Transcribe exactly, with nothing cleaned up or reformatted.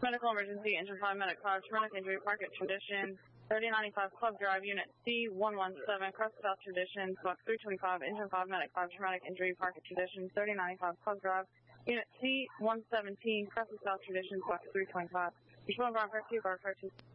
Medical emergency, engine five, medic five, traumatic injury, park at Tradition, thirty ninety-five Club Drive, Unit C one one seven, Crest South Tradition, box three twenty-five, engine five, medic five, traumatic injury, park at Tradition, thirty ninety-five Club Drive, Unit C one seventeen, Crest South Tradition, box three twenty-five. Respond, Ground Fire two, Guard Fire two.